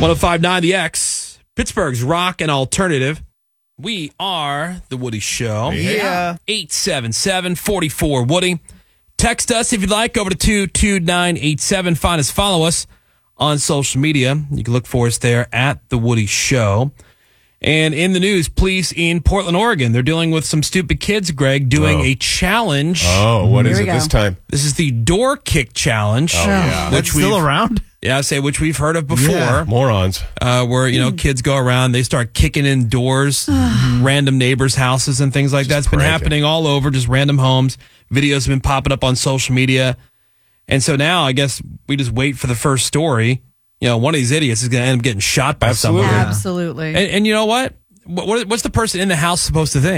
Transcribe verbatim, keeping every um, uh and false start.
oh five point nine The X, Pittsburgh's rock and alternative. We are The Woody Show. Yeah. eight seven seven, four four, Woody. Text us if you'd like over to two two nine eight seven. Find us, follow us on social media. You can look for us there at The Woody Show. And in the news, police in Portland, Oregon, they're dealing with some stupid kids, Greg, doing Oh. a challenge. Oh, what Here is we it go. this time? This is the door kick challenge. Oh, yeah. Which That's still we've- around? Yeah, I say which we've heard of before. Yeah. Morons. Uh, where, you know, kids go around, they start kicking in doors, random neighbors' houses and things like that. It's been cranking. happening all over, just random homes. Videos have been popping up on social media. And so now I guess we just wait for the first story. You know, one of these idiots is going to end up getting shot by Absolutely. someone. Absolutely. And, and you know what? What, what's the person in the house supposed to think?